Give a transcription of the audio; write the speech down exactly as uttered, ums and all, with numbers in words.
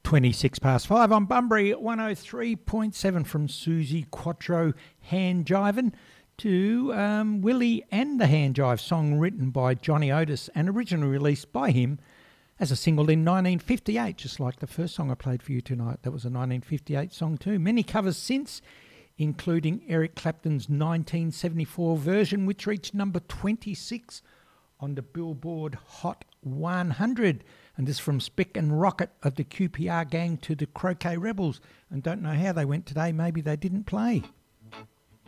twenty-six past five on Bunbury one oh three point seven from Susie Quattro Hand Jivin' to um, Willie and the Hand Jive, song written by Johnny Otis and originally released by him as a single in nineteen fifty-eight, just like the first song I played for you tonight. That was a nineteen fifty-eight song too. Many covers since, including Eric Clapton's nineteen seventy-four version, which reached number twenty-six on the Billboard Hot one hundred. And this from Spick and Rocket of the Q P R Gang to the Croquet Rebels. And don't know how they went today. Maybe they didn't play.